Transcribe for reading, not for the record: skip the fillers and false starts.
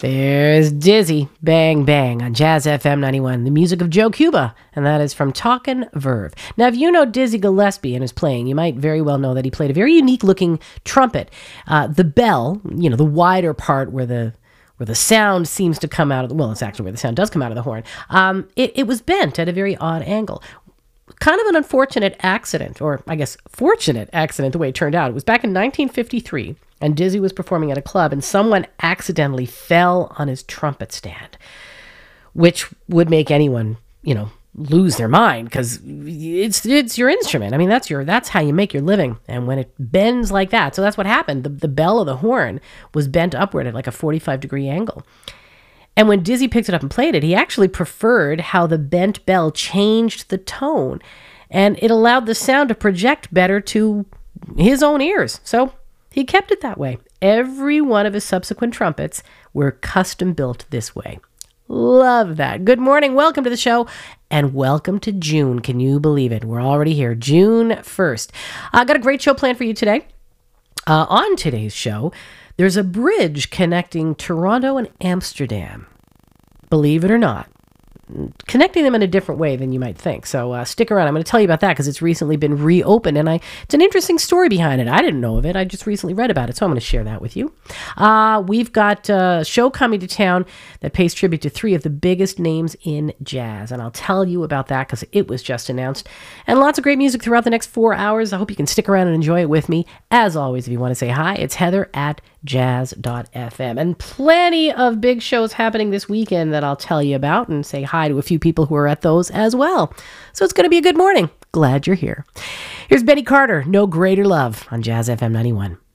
There's Dizzy, Bang Bang on Jazz FM 91, the music of Joe Cuba, and that is from Talkin' Verve. Now, if you know Dizzy Gillespie and his playing, you might very well know that he played a very unique-looking trumpet. The bell, the wider part where the sound seems to come out of it's actually where the sound does come out of the horn. It was bent at a very odd angle. Kind of an unfortunate accident, or I guess fortunate accident the way it turned out. It was back in 1953, and Dizzy was performing at a club, and someone accidentally fell on his trumpet stand, which would make anyone, lose their mind, because it's your instrument. I mean, that's how you make your living. And when it bends like that, so that's what happened. The bell of the horn was bent upward at like a 45-degree angle. And when Dizzy picked it up and played it, he actually preferred how the bent bell changed the tone, and it allowed the sound to project better to his own ears. So he kept it that way. Every one of his subsequent trumpets were custom built this way. Love that. Good morning. Welcome to the show, and welcome to June. Can you believe it? We're already here. June 1st. I got a great show planned for you today. On today's show, there's a bridge connecting Toronto and Amsterdam. Believe it or not, connecting them in a different way than you might think. So stick around. I'm going to tell you about that because it's recently been reopened, and it's an interesting story behind it. I didn't know of it. I just recently read about it, so I'm going to share that with you. We've got a show coming to town that pays tribute to three of the biggest names in jazz, and I'll tell you about that because it was just announced. And lots of great music throughout the next 4 hours. I hope you can stick around and enjoy it with me. As always, if you want to say hi, it's Heather at jazz.fm. And plenty of big shows happening this weekend that I'll tell you about and say hi to a few people who are at those as well. So it's going to be a good morning. Glad you're here. Here's Benny Carter, No Greater Love on Jazz FM 91.